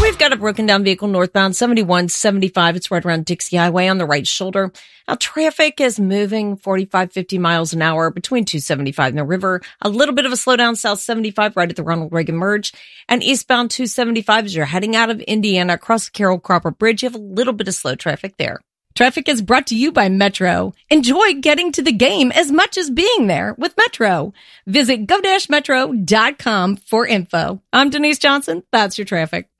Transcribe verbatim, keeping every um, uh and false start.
We've got a broken down vehicle northbound seventy-one seventy-five. It's right around Dixie Highway on the right shoulder. Now, traffic is moving forty-five, fifty miles an hour between two seventy-five and the river. A little bit of a slowdown south seventy-five right at the Ronald Reagan merge. And eastbound two seventy-five as you're heading out of Indiana across the Carroll Cropper Bridge. You have a little bit of slow traffic there. Traffic is brought to you by Metro. Enjoy getting to the game as much as being there with Metro. Visit go dash metro dot com for info. I'm Denise Johnson. That's your traffic.